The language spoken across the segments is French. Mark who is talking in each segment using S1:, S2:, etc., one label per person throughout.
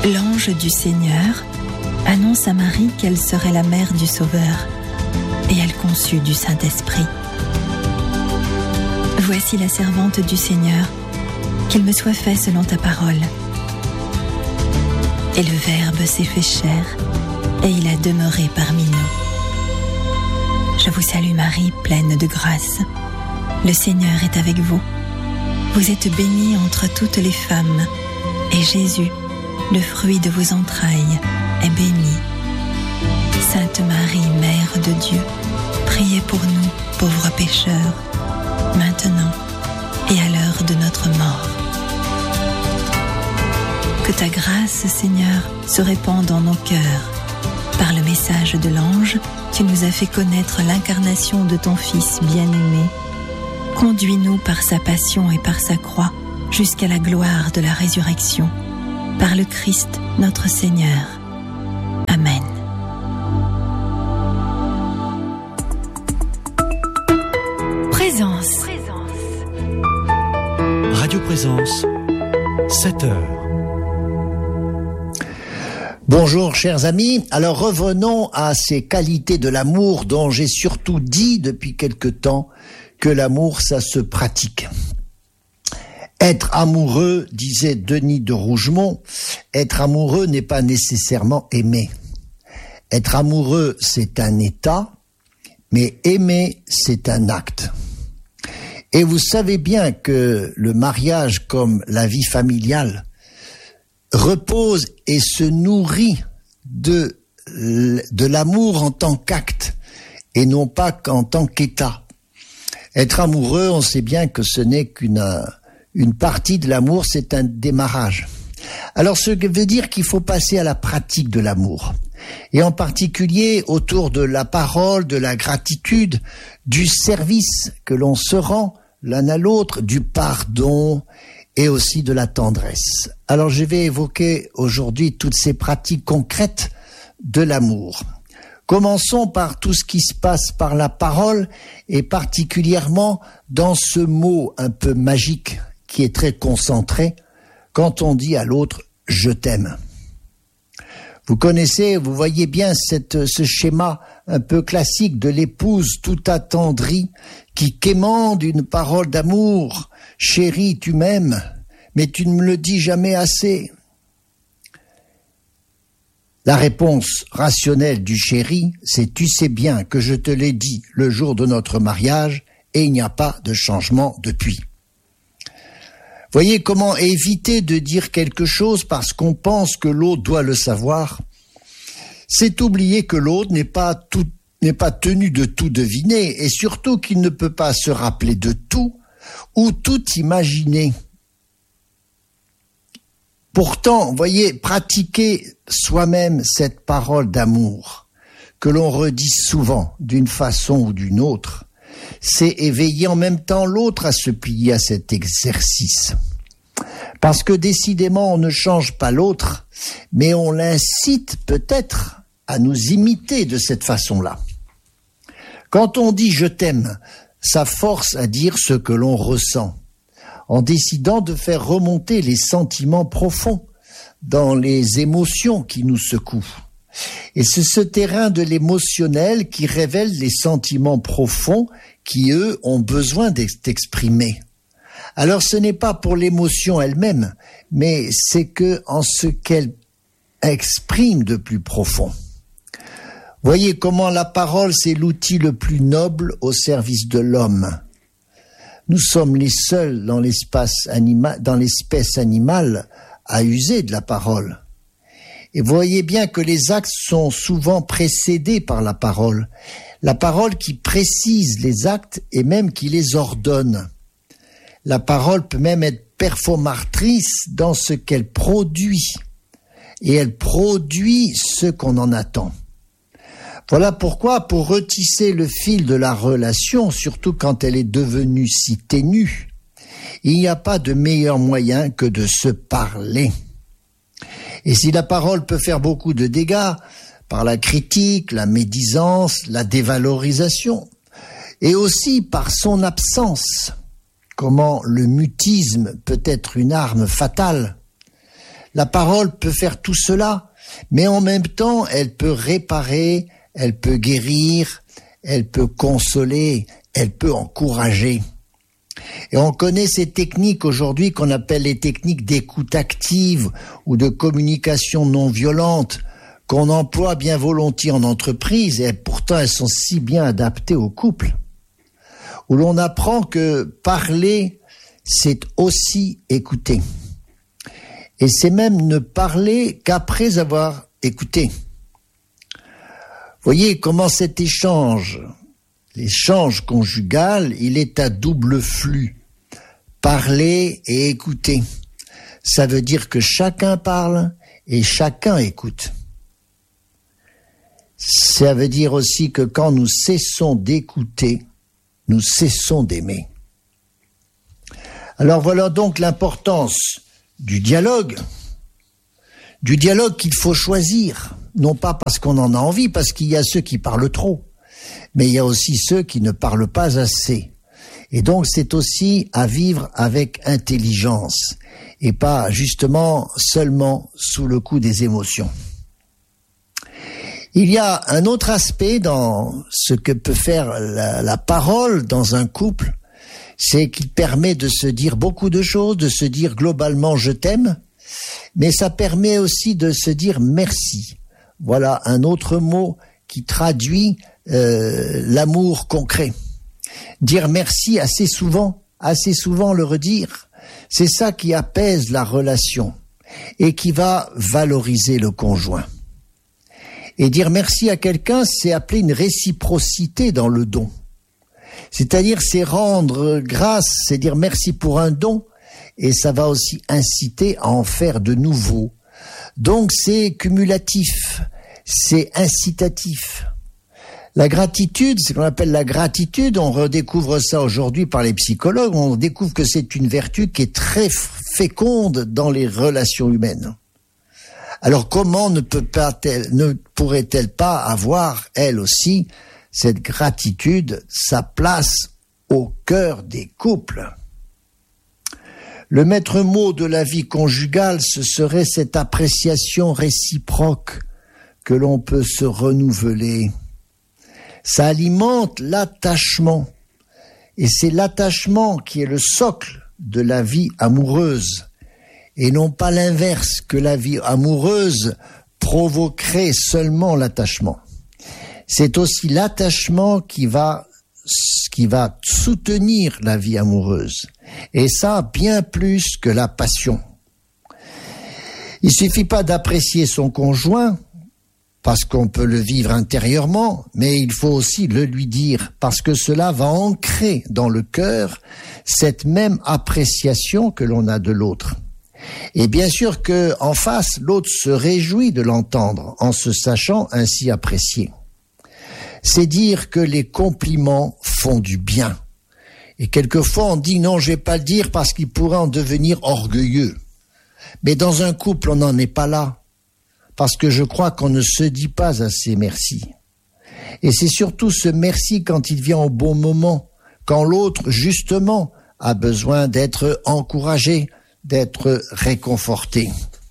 S1: L'ange du Seigneur annonce à Marie qu'elle serait la mère du Sauveur, et elle conçut du Saint-Esprit. Voici la servante du Seigneur, qu'il me soit fait selon ta parole. Et le Verbe s'est fait chair, et il a demeuré parmi nous. Je vous salue Marie, pleine de grâce. Le Seigneur est avec vous. Vous êtes bénie entre toutes les femmes, et Jésus, le fruit de vos entrailles, est béni. Sainte Marie, Mère de Dieu, priez pour nous, pauvres pécheurs, maintenant et à l'heure de notre mort. Que ta grâce, Seigneur, se répande dans nos cœurs. Par le message de l'ange, tu nous as fait connaître l'incarnation de ton Fils bien-aimé. Conduis-nous par sa passion et par sa croix jusqu'à la gloire de la résurrection. Par le Christ, notre Seigneur. Amen. Présence.
S2: Radio Présence, 7h.
S3: Bonjour chers amis, alors revenons à ces qualités de l'amour dont j'ai surtout dit depuis quelque temps que l'amour ça se pratique. Être amoureux, disait Denis de Rougemont, être amoureux n'est pas nécessairement aimer. Être amoureux c'est un état, mais aimer c'est un acte. Et vous savez bien que le mariage comme la vie familiale repose et se nourrit de l'amour en tant qu'acte et non pas qu'en tant qu'état. Être amoureux, on sait bien que ce n'est qu'une partie de l'amour, c'est un démarrage. Alors ce que veut dire qu'il faut passer à la pratique de l'amour. Et en particulier autour de la parole, de la gratitude, du service que l'on se rend l'un à l'autre, du pardon et aussi de la tendresse. Alors je vais évoquer aujourd'hui toutes ces pratiques concrètes de l'amour. Commençons par tout ce qui se passe par la parole et particulièrement dans ce mot un peu magique qui est très concentré quand on dit à l'autre « je t'aime ». Vous connaissez, vous voyez bien ce schéma un peu classique de l'épouse tout attendrie qui quémande une parole d'amour. « Chérie, tu m'aimes, mais tu ne me le dis jamais assez. » La réponse rationnelle du chéri, c'est « tu sais bien que je te l'ai dit le jour de notre mariage et il n'y a pas de changement depuis. » Voyez comment éviter de dire quelque chose parce qu'on pense que l'autre doit le savoir. C'est oublier que l'autre n'est pas tenu de tout deviner et surtout qu'il ne peut pas se rappeler de tout ou tout imaginer. Pourtant, voyez, pratiquer soi-même cette parole d'amour que l'on redit souvent d'une façon ou d'une autre, c'est éveiller en même temps l'autre à se plier à cet exercice. Parce que décidément, on ne change pas l'autre, mais on l'incite peut-être à nous imiter de cette façon-là. Quand on dit « je t'aime », ça force à dire ce que l'on ressent, en décidant de faire remonter les sentiments profonds dans les émotions qui nous secouent. Et c'est ce terrain de l'émotionnel qui révèle les sentiments profonds qui, eux, ont besoin d'être exprimés. Alors ce n'est pas pour l'émotion elle-même, mais c'est que en ce qu'elle exprime de plus profond. Voyez comment la parole, c'est l'outil le plus noble au service de l'homme. Nous sommes les seuls dans l'espèce animale à user de la parole. Et voyez bien que les actes sont souvent précédés par la parole qui précise les actes et même qui les ordonne. La parole peut même être performatrice dans ce qu'elle produit, et elle produit ce qu'on en attend. Voilà pourquoi, pour retisser le fil de la relation, surtout quand elle est devenue si ténue, il n'y a pas de meilleur moyen que de se parler. Et si la parole peut faire beaucoup de dégâts, par la critique, la médisance, la dévalorisation, et aussi par son absence, comment le mutisme peut être une arme fatale, La parole peut faire tout cela, mais en même temps, elle peut réparer, elle peut guérir, elle peut consoler, elle peut encourager. Et on connaît ces techniques aujourd'hui qu'on appelle les techniques d'écoute active ou de communication non violente, qu'on emploie bien volontiers en entreprise, et pourtant elles sont si bien adaptées au couple, où l'on apprend que parler, c'est aussi écouter. Et c'est même ne parler qu'après avoir écouté. Voyez comment cet échange, l'échange conjugal, il est à double flux. Parler et écouter. Ça veut dire que chacun parle et chacun écoute. Ça veut dire aussi que quand nous cessons d'écouter, nous cessons d'aimer. Alors voilà donc l'importance du dialogue qu'il faut choisir, non pas parce qu'on en a envie, parce qu'il y a ceux qui parlent trop, mais il y a aussi ceux qui ne parlent pas assez. Et donc c'est aussi à vivre avec intelligence, et pas justement seulement sous le coup des émotions. Il y a un autre aspect dans ce que peut faire la parole dans un couple, c'est qu'il permet de se dire beaucoup de choses, de se dire globalement « je t'aime », mais ça permet aussi de se dire « merci ». Voilà un autre mot qui traduit l'amour concret. Dire merci assez souvent le redire, c'est ça qui apaise la relation et qui va valoriser le conjoint. Et dire merci à quelqu'un, c'est appeler une réciprocité dans le don. C'est-à-dire, c'est rendre grâce, c'est dire merci pour un don, et ça va aussi inciter à en faire de nouveaux. Donc c'est cumulatif, c'est incitatif. La gratitude, c'est ce qu'on appelle la gratitude, on redécouvre ça aujourd'hui par les psychologues, on découvre que c'est une vertu qui est très féconde dans les relations humaines. Alors comment ne pourrait-elle pas avoir, elle aussi, cette gratitude, sa place au cœur des couples? Le maître mot de la vie conjugale, ce serait cette appréciation réciproque que l'on peut se renouveler. Ça alimente l'attachement. Et c'est l'attachement qui est le socle de la vie amoureuse. Et non pas l'inverse, que la vie amoureuse provoquerait seulement l'attachement. C'est aussi l'attachement qui va soutenir la vie amoureuse. Et ça, bien plus que la passion. Il suffit pas d'apprécier son conjoint, parce qu'on peut le vivre intérieurement, mais il faut aussi le lui dire, parce que cela va ancrer dans le cœur cette même appréciation que l'on a de l'autre. Et bien sûr que en face, l'autre se réjouit de l'entendre en se sachant ainsi apprécié. C'est dire que les compliments font du bien. Et quelquefois on dit non, je vais pas le dire parce qu'il pourrait en devenir orgueilleux. Mais dans un couple, on n'en est pas là. Parce que je crois qu'on ne se dit pas assez merci. Et c'est surtout ce merci quand il vient au bon moment, quand l'autre, justement, a besoin d'être encouragé, d'être réconforté.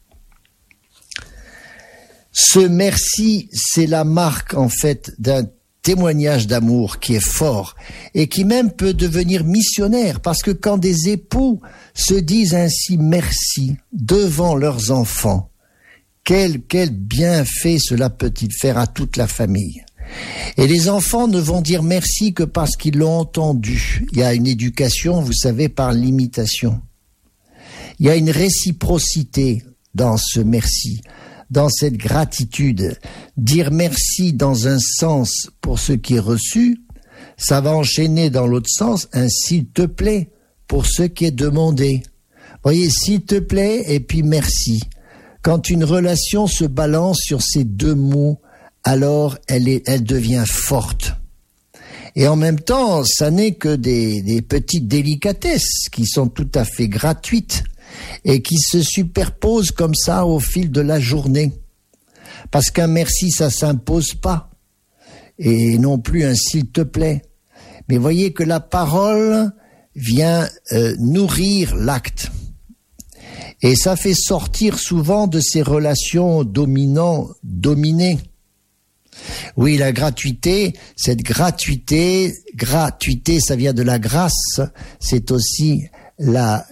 S3: Ce merci, c'est la marque, en fait, d'un témoignage d'amour qui est fort et qui même peut devenir missionnaire, parce que quand des époux se disent ainsi merci devant leurs enfants, quel bienfait cela peut-il faire à toute la famille. Et les enfants ne vont dire merci que parce qu'ils l'ont entendu. Il y a une éducation, vous savez, par l'imitation. Il y a une réciprocité dans ce merci, dans cette gratitude. Dire merci dans un sens pour ce qui est reçu, ça va enchaîner dans l'autre sens un s'il te plaît pour ce qui est demandé. Voyez, s'il te plaît et puis merci. Quand une relation se balance sur ces deux mots, alors elle devient forte. Et en même temps, ça n'est que des petites délicatesses qui sont tout à fait gratuites et qui se superposent comme ça au fil de la journée. Parce qu'un merci, ça s'impose pas. Et non plus un s'il te plaît. Mais voyez que la parole vient nourrir l'acte. Et ça fait sortir souvent de ces relations dominant-dominé. Oui, la gratuité, cette gratuité, ça vient de la grâce, c'est aussi la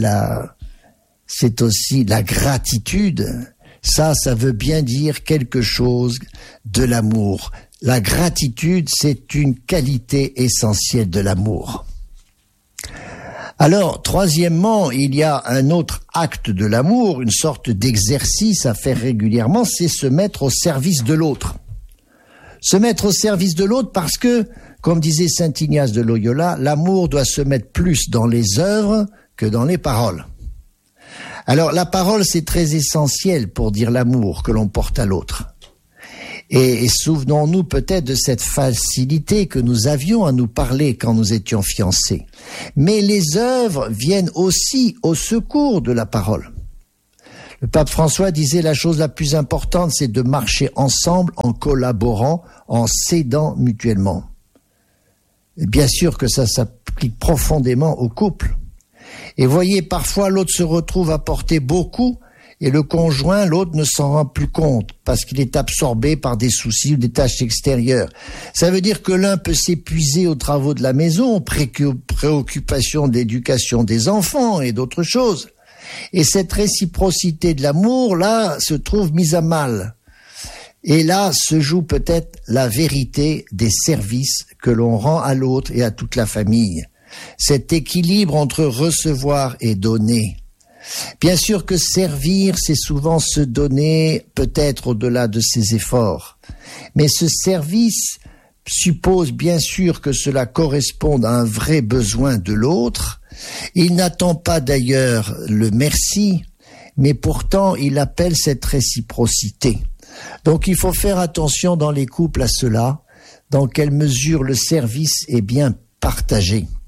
S3: gratitude. Ça veut bien dire quelque chose de l'amour. La gratitude, c'est une qualité essentielle de l'amour. Alors, troisièmement, il y a un autre acte de l'amour, une sorte d'exercice à faire régulièrement, c'est se mettre au service de l'autre. Se mettre au service de l'autre parce que, comme disait saint Ignace de Loyola, l'amour doit se mettre plus dans les œuvres que dans les paroles. Alors, la parole, c'est très essentiel pour dire l'amour que l'on porte à l'autre. Et souvenons-nous peut-être de cette facilité que nous avions à nous parler quand nous étions fiancés. Mais les œuvres viennent aussi au secours de la parole. Le pape François disait la chose la plus importante, c'est de marcher ensemble en collaborant, en s'aidant mutuellement. Et bien sûr que ça s'applique profondément au couple. Et voyez, parfois l'autre se retrouve à porter beaucoup et le conjoint, l'autre, ne s'en rend plus compte parce qu'il est absorbé par des soucis ou des tâches extérieures. Ça veut dire que l'un peut s'épuiser aux travaux de la maison, préoccupations d'éducation des enfants et d'autres choses. Et cette réciprocité de l'amour, là, se trouve mise à mal. Et là se joue peut-être la vérité des services que l'on rend à l'autre et à toute la famille. Cet équilibre entre recevoir et donner. Bien sûr que servir, c'est souvent se donner peut-être au-delà de ses efforts. Mais ce service suppose bien sûr que cela corresponde à un vrai besoin de l'autre. Il n'attend pas d'ailleurs le merci, mais pourtant il appelle cette réciprocité. Donc il faut faire attention dans les couples à cela, dans quelle mesure le service est bien partagé.